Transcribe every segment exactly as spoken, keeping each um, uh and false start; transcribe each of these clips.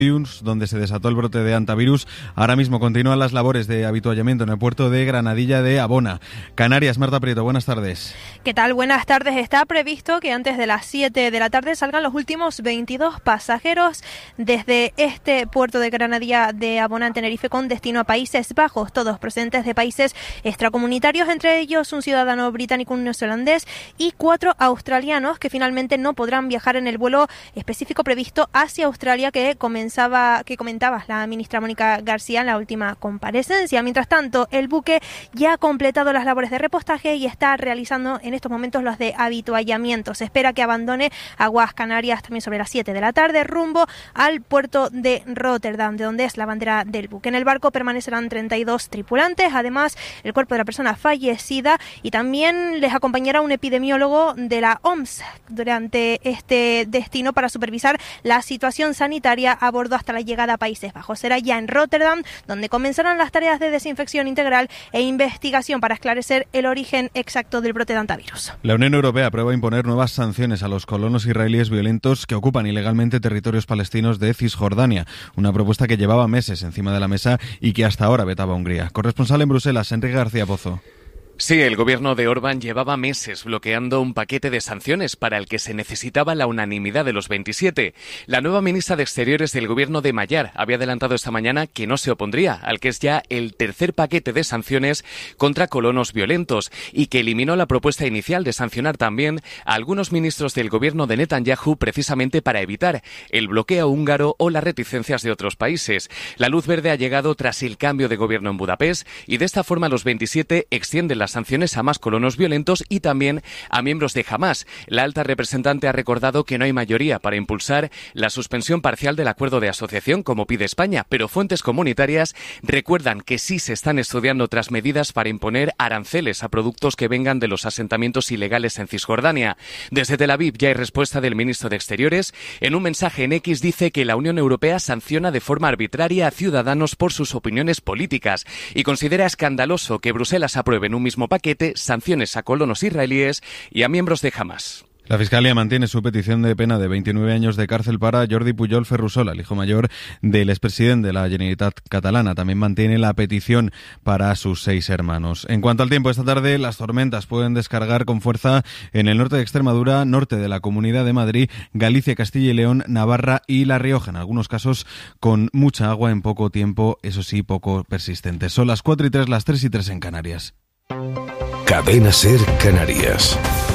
donde se desató el brote de hantavirus. Ahora mismo continúan las labores de habituallamiento en el puerto de Granadilla de Abona. Canarias, Marta Prieto, buenas tardes. ¿Qué tal? Buenas tardes. Está previsto que antes de las siete de la tarde salgan los últimos veintidós pasajeros desde este puerto de Granadilla de Abona en Tenerife con destino a Países Bajos, todos procedentes de países extracomunitarios, entre ellos un ciudadano británico, un neozelandés y cuatro australianos que finalmente no podrán viajar en el vuelo específico previsto hacia Australia que comenzó que comentaba la ministra Mónica García en la última comparecencia. Mientras tanto, el buque ya ha completado las labores de repostaje y está realizando en estos momentos los de habituallamiento. Se espera que abandone aguas Canarias también sobre las siete de la tarde rumbo al puerto de Rotterdam, de donde es la bandera del buque. En el barco permanecerán treinta y dos tripulantes, además el cuerpo de la persona fallecida, y también les acompañará un epidemiólogo de la O M S durante este destino para supervisar la situación sanitaria a bordo hasta la llegada a Países Bajos. Será ya en Rotterdam donde comenzarán las tareas de desinfección integral e investigación para esclarecer el origen exacto del brote de hantavirus. La Unión Europea aprueba imponer nuevas sanciones a los colonos israelíes violentos que ocupan ilegalmente territorios palestinos de Cisjordania, una propuesta que llevaba meses encima de la mesa y que hasta ahora vetaba Hungría. Corresponsal en Bruselas, Enrique García Pozo. Sí, el gobierno de Orbán llevaba meses bloqueando un paquete de sanciones para el que se necesitaba la unanimidad de los veintisiete. La nueva ministra de Exteriores del gobierno de Mayar había adelantado esta mañana que no se opondría al que es ya el tercer paquete de sanciones contra colonos violentos y que eliminó la propuesta inicial de sancionar también a algunos ministros del gobierno de Netanyahu precisamente para evitar el bloqueo húngaro o las reticencias de otros países. La luz verde ha llegado tras el cambio de gobierno en Budapest y de esta forma los veintisiete extienden las sanciones a más colonos violentos y también a miembros de Hamás. La alta representante ha recordado que no hay mayoría para impulsar la suspensión parcial del acuerdo de asociación como pide España, pero fuentes comunitarias recuerdan que sí se están estudiando otras medidas para imponer aranceles a productos que vengan de los asentamientos ilegales en Cisjordania. Desde Tel Aviv ya hay respuesta del ministro de Exteriores. En un mensaje en X dice que la Unión Europea sanciona de forma arbitraria a ciudadanos por sus opiniones políticas y considera escandaloso que Bruselas apruebe en un mismo paquete sanciones a colonos israelíes y a miembros de Hamás. La Fiscalía mantiene su petición de pena de veintinueve años de cárcel para Jordi Pujol Ferrusola, el hijo mayor del expresidente de la Generalitat catalana. También mantiene la petición para sus seis hermanos. En cuanto al tiempo, esta tarde las tormentas pueden descargar con fuerza en el norte de Extremadura, norte de la Comunidad de Madrid, Galicia, Castilla y León, Navarra y La Rioja. En algunos casos con mucha agua en poco tiempo, eso sí, poco persistente. Son las cuatro y tres, las tres y tres en Canarias. Cadena SER Canarias.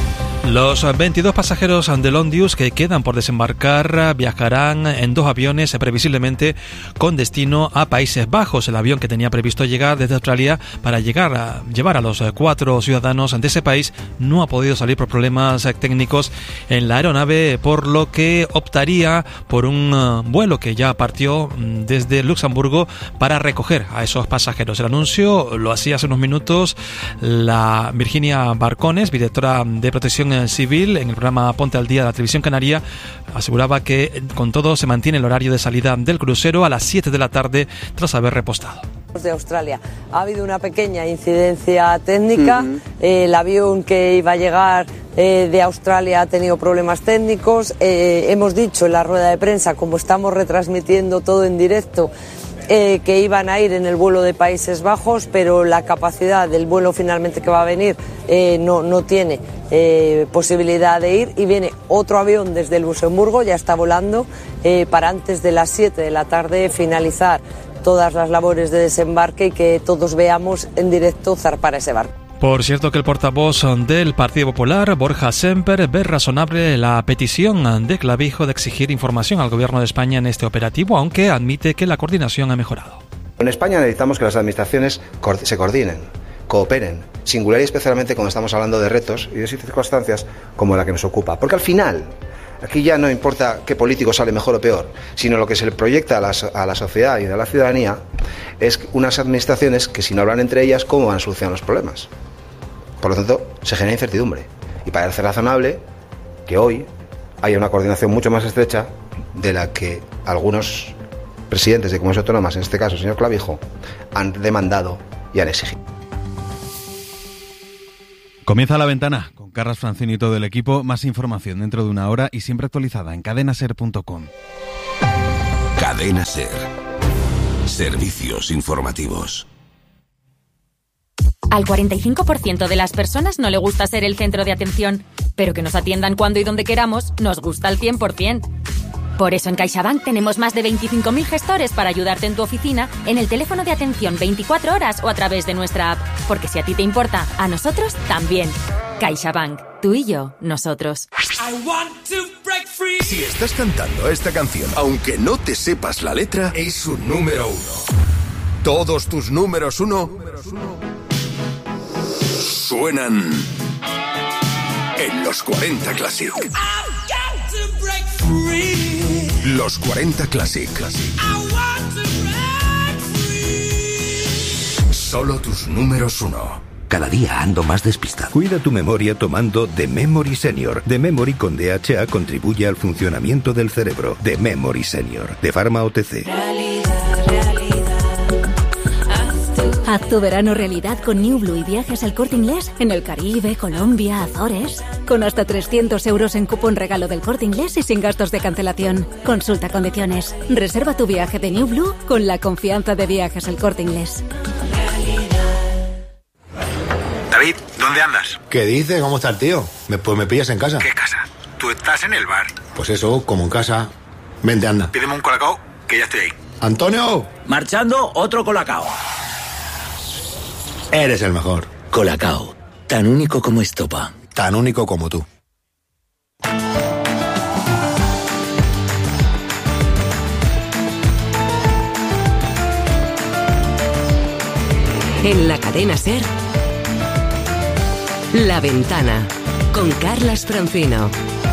Los veintidós pasajeros del Ondius que quedan por desembarcar viajarán en dos aviones previsiblemente con destino a Países Bajos. El avión que tenía previsto llegar desde Australia para llegar a llevar a los cuatro ciudadanos de ese país no ha podido salir por problemas técnicos en la aeronave, por lo que optaría por un vuelo que ya partió desde Luxemburgo para recoger a esos pasajeros. El anuncio lo hacía hace unos minutos la Virginia Barcones, directora de Protección Civil, en el programa Ponte al Día de la Televisión Canaria. Aseguraba que con todo se mantiene el horario de salida del crucero a las siete de la tarde tras haber repostado. De Australia. Ha habido una pequeña incidencia técnica. Uh-huh. eh, el avión que iba a llegar eh, de Australia ha tenido problemas técnicos. Eh, hemos dicho en la rueda de prensa, como estamos retransmitiendo todo en directo, Eh, que iban a ir en el vuelo de Países Bajos, pero la capacidad del vuelo finalmente que va a venir eh, no, no tiene eh, posibilidad de ir, y viene otro avión desde Luxemburgo, ya está volando, eh, para antes de las siete de la tarde finalizar todas las labores de desembarque y que todos veamos en directo zarpar ese barco. Por cierto que el portavoz del Partido Popular, Borja Semper, ve razonable la petición de Clavijo de exigir información al Gobierno de España en este operativo, aunque admite que la coordinación ha mejorado. En España necesitamos que las administraciones se coordinen, cooperen, singular y especialmente cuando estamos hablando de retos y de circunstancias como la que nos ocupa. Porque al final, aquí ya no importa qué político sale mejor o peor, sino lo que se le proyecta a la, a la sociedad y a la ciudadanía es unas administraciones que, si no hablan entre ellas, ¿cómo van a solucionar los problemas? Por lo tanto, se genera incertidumbre y parece razonable que hoy haya una coordinación mucho más estrecha de la que algunos presidentes de comunidades autónomas, en este caso el señor Clavijo, han demandado y han exigido. Comienza La Ventana con Carlas Francini y todo el equipo. Más información dentro de una hora y siempre actualizada en cadena ser punto com. Cadena SER. Servicios informativos. Al cuarenta y cinco por ciento de las personas no le gusta ser el centro de atención, pero que nos atiendan cuando y donde queramos nos gusta al cien por ciento. Por eso en CaixaBank tenemos más de veinticinco mil gestores para ayudarte en tu oficina, en el teléfono de atención veinticuatro horas o a través de nuestra app. Porque si a ti te importa, a nosotros también. CaixaBank. Tú y yo, nosotros. Si estás cantando esta canción, aunque no te sepas la letra, es un número uno. Todos tus números uno suenan en los cuarenta Classic. Los cuarenta Classic. Solo tus números uno. Cada día ando más despistado. Cuida tu memoria tomando The Memory Senior. The Memory con D H A contribuye al funcionamiento del cerebro. The Memory Senior. De Pharma O T C. Haz tu verano realidad con New Blue y viajes al Corte Inglés en el Caribe, Colombia, Azores. Con hasta trescientos euros en cupón regalo del Corte Inglés y sin gastos de cancelación. Consulta condiciones. Reserva tu viaje de New Blue con la confianza de Viajes al Corte Inglés. David, ¿dónde andas? ¿Qué dices? ¿Cómo está el tío? Me, pues me pillas en casa. ¿Qué casa? Tú estás en el bar. Pues eso, como en casa. Vente, anda. Pídeme un colacao, que ya estoy ahí. ¡Antonio! Marchando, otro colacao. Eres el mejor. Colacao, tan único como estopa. Tan único como tú. En la cadena SER, La Ventana, con Carlas Francino.